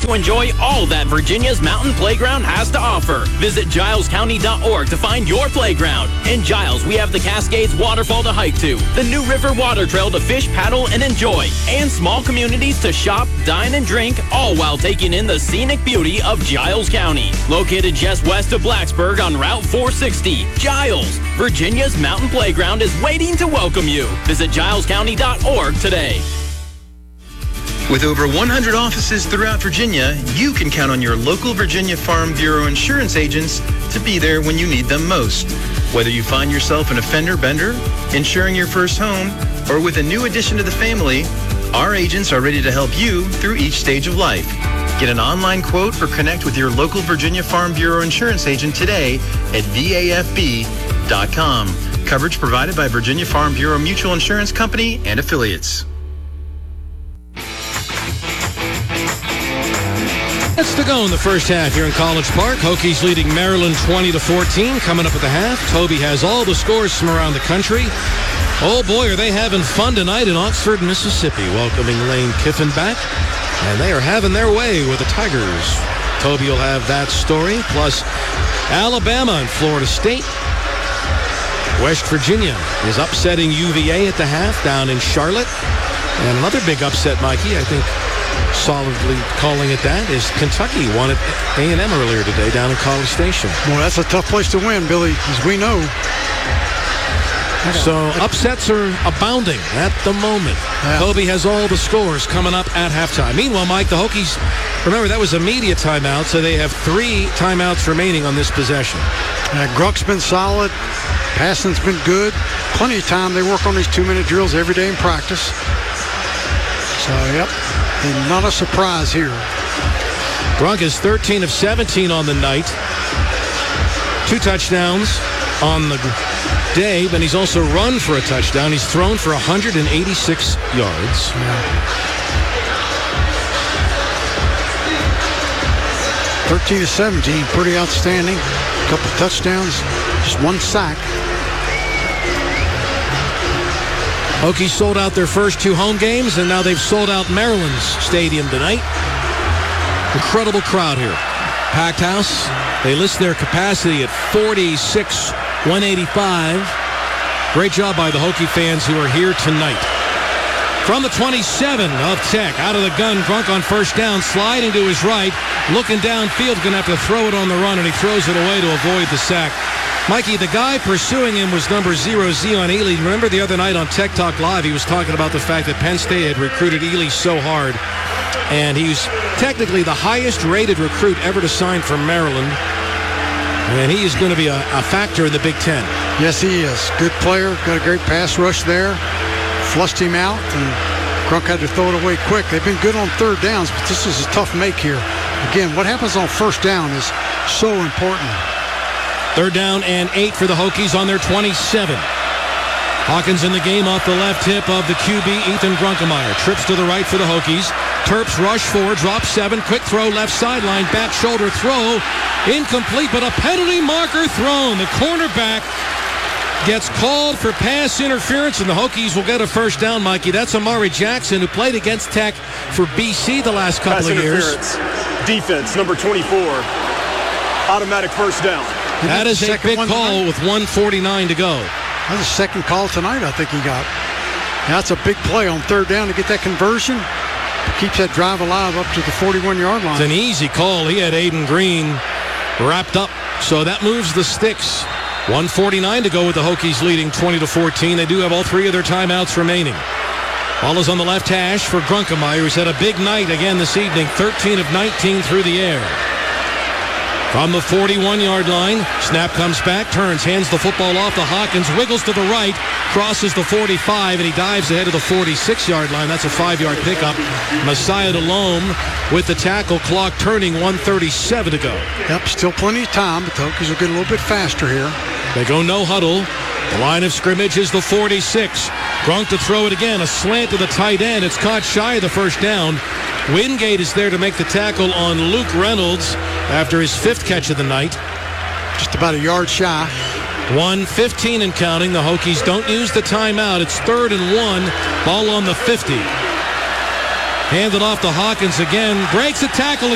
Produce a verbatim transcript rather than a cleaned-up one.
to enjoy all that Virginia's Mountain Playground has to offer. Visit giles county dot org to find your playground. In Giles, we have the Cascades Waterfall to hike to, the New River Water Trail to fish, paddle, and enjoy, and small communities to shop, dine, and drink, all while taking in the scenic beauty of Giles County. Located just west of Blacksburg on Route four sixty, Giles, Virginia's Mountain Playground is waiting to welcome you. Visit giles county dot org today. With over one hundred offices throughout Virginia, you can count on your local Virginia Farm Bureau insurance agents to be there when you need them most. Whether you find yourself an offender bender, insuring your first home, or with a new addition to the family, our agents are ready to help you through each stage of life. Get an online quote or connect with your local Virginia Farm Bureau insurance agent today at V A F B dot com. Coverage provided by Virginia Farm Bureau Mutual Insurance Company and affiliates. That's to go in the first half here in College Park. Hokies leading Maryland twenty to fourteen. Coming up at the half, Toby has all the scores from around the country. Oh boy, are they having fun tonight in Oxford, Mississippi, welcoming Lane Kiffin back. And they are having their way with the Tigers. Toby will have that story, plus Alabama and Florida State. West Virginia is upsetting U V A at the half down in Charlotte. And another big upset, Mikey, I think solidly calling it that, is Kentucky won at A and M earlier today down in College Station. Well, that's a tough place to win, Billy, as we know. So upsets are abounding at the moment. Yeah. Toby has all the scores coming up at halftime. Meanwhile, Mike, the Hokies, remember that was a media timeout, so they have three timeouts remaining on this possession. Uh, Grunk's been solid. Passing's been good. Plenty of time. They work on these two-minute drills every day in practice. So, yep. And not a surprise here. Grunk is thirteen of seventeen on the night. Two touchdowns on the day, but he's also run for a touchdown. He's thrown for one hundred eighty-six yards. Yeah. thirteen to seventeen, pretty outstanding. A couple touchdowns, just one sack. Hokies sold out their first two home games, and now they've sold out Maryland's stadium tonight. Incredible crowd here. Packed house. They list their capacity at forty-six one eighty-five. Great job by the Hokie fans who are here tonight. From the twenty-seven of Tech, out of the gun, Grunk on first down, sliding to his right, looking downfield, going to have to throw it on the run, and he throws it away to avoid the sack. Mikey, the guy pursuing him was number zero, Zion Ely. Remember the other night on Tech Talk Live, he was talking about the fact that Penn State had recruited Ely so hard, and he's technically the highest-rated recruit ever to sign for Maryland. And he is going to be a, a factor in the Big Ten. Yes, he is. Good player. Got a great pass rush there. Flushed him out, and Grunk had to throw it away quick. They've been good on third downs, but this is a tough make here. Again, what happens on first down is so important. Third down and eight for the Hokies on their twenty-seven. Hawkins in the game off the left hip of the Q B, Ethan Grunkemeyer. Trips to the right for the Hokies. Terps rush four, drop seven, quick throw left sideline, back shoulder throw. Incomplete, but a penalty marker thrown. The cornerback gets called for pass interference, and the Hokies will get a first down, Mikey. That's Amari Jackson, who played against Tech for B C the last couple pass of years. Defense, number twenty-four. Automatic first down. That is a big call with one forty-nine to go. That's a second call tonight, I think he got. That's a big play on third down to get that conversion. Keeps that drive alive up to the forty-one-yard line. It's an easy call. He had Aiden Green wrapped up. So that moves the sticks. one forty-nine to go with the Hokies leading twenty to fourteen. They do have all three of their timeouts remaining. Ball is on the left hash for Grunkemeyer, who's had a big night again this evening. thirteen of nineteen through the air. From the forty-one-yard line, snap comes back, turns, hands the football off to Hawkins, wiggles to the right, crosses the forty-five, and he dives ahead of the forty-six-yard line. That's a five-yard pickup. Messiah Delhomme with the tackle, clock turning, one thirty-seven to go. Yep, still plenty of time, but the Hokies will get a little bit faster here. They go no huddle. The line of scrimmage is the forty-six. Grunk to throw it again, a slant to the tight end. It's caught shy of the first down. Wingate is there to make the tackle on Luke Reynolds after his fifth catch of the night. Just about a yard shy. one fifteen and counting. The Hokies don't use the timeout. It's third and one. Ball on the fifty. Handed off to Hawkins again. Breaks a tackle.